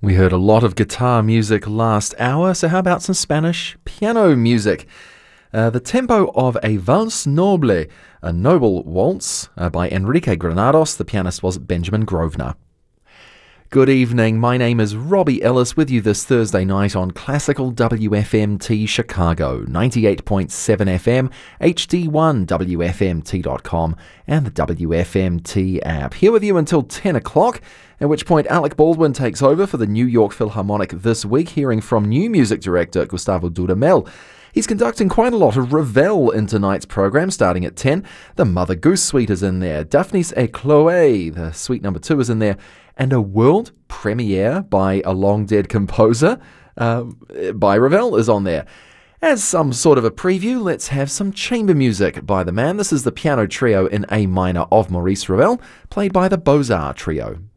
We heard a lot of guitar music last hour, so how about some Spanish piano music? The tempo of a Valse Noble, a noble waltz by Enrique Granados. The pianist was Benjamin Grosvenor. Good evening, my name is Robbie Ellis with you this Thursday night on Classical WFMT Chicago, 98.7 FM, HD1 WFMT.com and the WFMT app. Here with you until 10 o'clock, at which point Alec Baldwin takes over for the New York Philharmonic this week, hearing from new music director Gustavo Dudamel. He's conducting quite a lot of Ravel in tonight's program, starting at 10. The Mother Goose Suite is in there. Daphnis et Chloé, the suite number 2, is in there. And a world premiere by a long-dead composer by Ravel is on there. As some sort of a preview, let's have some chamber music by the man. This is the piano trio in A minor of Maurice Ravel, played by the Beaux-Arts Trio.